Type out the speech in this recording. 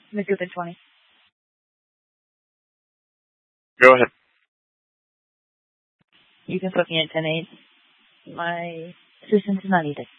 Ms. Open 20. Go ahead. You can put me at 10-8. My assistance is not needed.